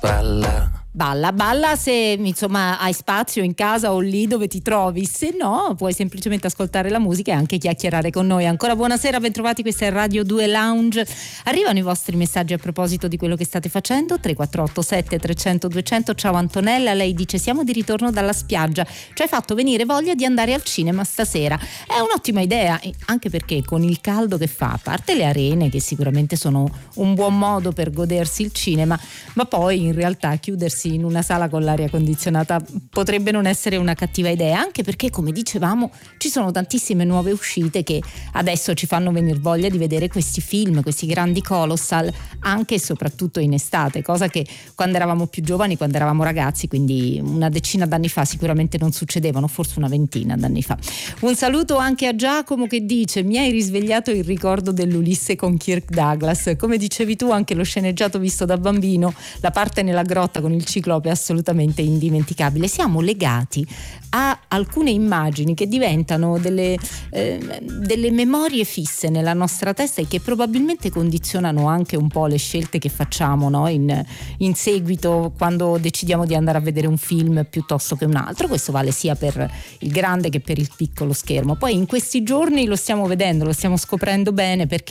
Balla, balla se insomma hai spazio in casa o lì dove ti trovi, se no puoi semplicemente ascoltare la musica e anche chiacchierare con noi. Ancora buonasera, bentrovati, questa è Radio 2 Lounge. Arrivano i vostri messaggi a proposito di quello che state facendo, 348 7300 200. Ciao Antonella, lei dice: siamo di ritorno dalla spiaggia, ci hai fatto venire voglia di andare al cinema stasera. È un'ottima idea, anche perché con il caldo che fa, a parte le arene che sicuramente sono un buon modo per godersi il cinema, ma poi in realtà chiudersi in una sala con l'aria condizionata potrebbe non essere una cattiva idea, anche perché, come dicevamo, ci sono tantissime nuove uscite che adesso ci fanno venire voglia di vedere questi film, questi grandi colossal, anche e soprattutto in estate, cosa che quando eravamo più giovani, quando eravamo ragazzi, quindi una decina d'anni fa, sicuramente non succedevano, forse una ventina d'anni fa. Un saluto anche a Giacomo che dice: mi hai risvegliato il ricordo dell'Ulisse con Kirk Douglas. Come dicevi tu, anche lo sceneggiato visto da bambino, la parte nella grotta con il ciclope è assolutamente indimenticabile. Siamo legati a alcune immagini che diventano delle memorie fisse nella nostra testa e che probabilmente condizionano anche un po' le scelte che facciamo, no? in seguito, quando decidiamo di andare a vedere un film piuttosto che un altro. Questo vale sia per il grande che per il piccolo schermo. Poi in questi giorni lo stiamo vedendo, lo stiamo scoprendo bene, perché